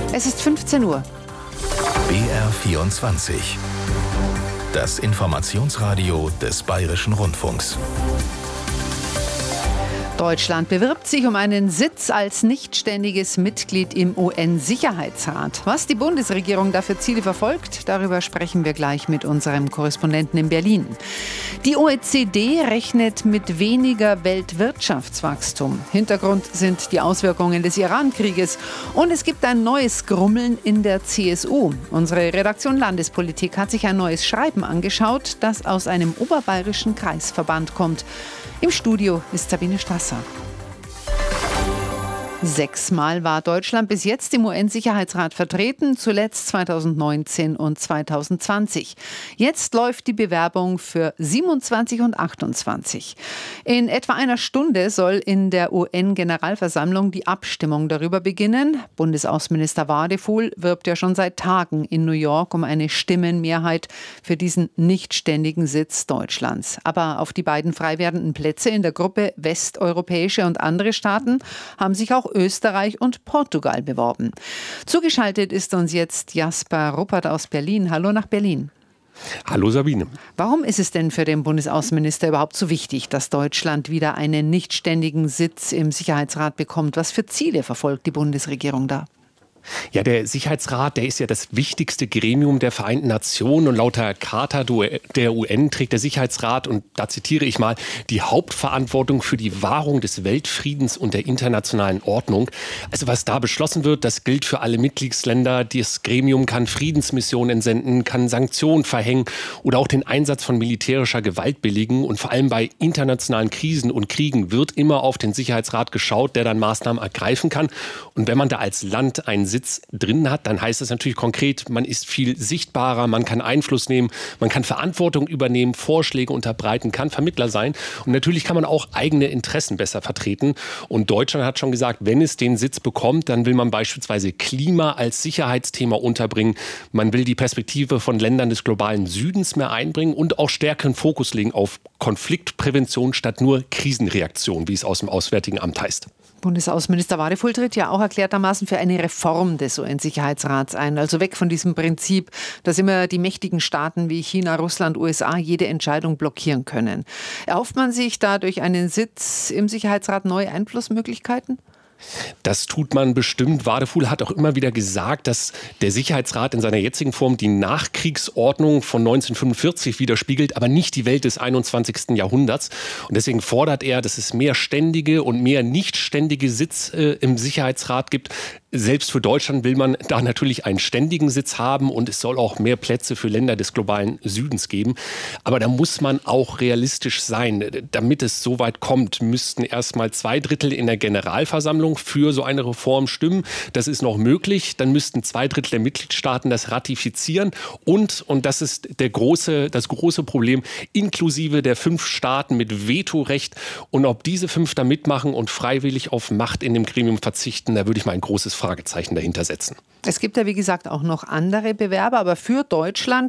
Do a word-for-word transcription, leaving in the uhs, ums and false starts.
Es ist fünfzehn Uhr. B R vierundzwanzig. Das Informationsradio des Bayerischen Rundfunks. Deutschland bewirbt sich um einen Sitz als nichtständiges Mitglied im U N-Sicherheitsrat. Was die Bundesregierung dafür Ziele verfolgt, darüber sprechen wir gleich mit unserem Korrespondenten in Berlin. Die O E C D rechnet mit weniger Weltwirtschaftswachstum. Hintergrund sind die Auswirkungen des Iran-Krieges. Und es gibt ein neues Grummeln in der C S U. Unsere Redaktion Landespolitik hat sich ein neues Schreiben angeschaut, das aus einem oberbayerischen Kreisverband kommt. Im Studio ist Sabine Strasser. Sechsmal war Deutschland bis jetzt im U N-Sicherheitsrat vertreten, zuletzt zweitausendneunzehn und zweitausendzwanzig. Jetzt läuft die Bewerbung für siebenundzwanzig und achtundzwanzig. In etwa einer Stunde soll in der U N-Generalversammlung die Abstimmung darüber beginnen. Bundesaußenminister Wadephul wirbt ja schon seit Tagen in New York um eine Stimmenmehrheit für diesen nichtständigen Sitz Deutschlands. Aber auf die beiden frei werdenden Plätze in der Gruppe westeuropäische und andere Staaten haben sich auch Österreich und Portugal beworben. Zugeschaltet ist uns jetzt Jasper Ruppert aus Berlin. Hallo nach Berlin. Hallo Sabine. Warum ist es denn für den Bundesaußenminister überhaupt so wichtig, dass Deutschland wieder einen nichtständigen Sitz im Sicherheitsrat bekommt? Was für Ziele verfolgt die Bundesregierung da? Ja, der Sicherheitsrat, der ist ja das wichtigste Gremium der Vereinten Nationen und laut der Charta der U N trägt der Sicherheitsrat, und da zitiere ich mal, die Hauptverantwortung für die Wahrung des Weltfriedens und der internationalen Ordnung. Also was da beschlossen wird, das gilt für alle Mitgliedsländer. Das Gremium kann Friedensmissionen entsenden, kann Sanktionen verhängen oder auch den Einsatz von militärischer Gewalt billigen. Und vor allem bei internationalen Krisen und Kriegen wird immer auf den Sicherheitsrat geschaut, der dann Maßnahmen ergreifen kann. Und wenn man da als Land einen Sitz drin hat, dann heißt das natürlich konkret, man ist viel sichtbarer, man kann Einfluss nehmen, man kann Verantwortung übernehmen, Vorschläge unterbreiten, kann Vermittler sein, und natürlich kann man auch eigene Interessen besser vertreten. Und Deutschland hat schon gesagt, wenn es den Sitz bekommt, dann will man beispielsweise Klima als Sicherheitsthema unterbringen, man will die Perspektive von Ländern des globalen Südens mehr einbringen und auch stärkeren Fokus legen auf Konfliktprävention statt nur Krisenreaktion, wie es aus dem Auswärtigen Amt heißt. Bundesaußenminister Wadephul tritt ja auch erklärtermaßen für eine Reform des U N-Sicherheitsrats ein. Also weg von diesem Prinzip, dass immer die mächtigen Staaten wie China, Russland, U S A jede Entscheidung blockieren können. Erhofft man sich da durch einen Sitz im Sicherheitsrat neue Einflussmöglichkeiten? Das tut man bestimmt. Wadephul hat auch immer wieder gesagt, dass der Sicherheitsrat in seiner jetzigen Form die Nachkriegsordnung von neunzehnhundertfünfundvierzig widerspiegelt, aber nicht die Welt des einundzwanzigsten Jahrhunderts. Und deswegen fordert er, dass es mehr ständige und mehr nichtständige Sitz äh, im Sicherheitsrat gibt. Selbst für Deutschland will man da natürlich einen ständigen Sitz haben, und es soll auch mehr Plätze für Länder des globalen Südens geben. Aber da muss man auch realistisch sein. Damit es so weit kommt, müssten erstmal zwei Drittel in der Generalversammlung für so eine Reform stimmen. Das ist noch möglich. Dann müssten zwei Drittel der Mitgliedstaaten das ratifizieren. Und, und das ist der große, das große Problem, inklusive der fünf Staaten mit Vetorecht. Und ob diese fünf da mitmachen und freiwillig auf Macht in dem Gremium verzichten, da würde ich mal ein großes Fragezeichen dahinter setzen. Es gibt ja, wie gesagt, auch noch andere Bewerber, aber für Deutschland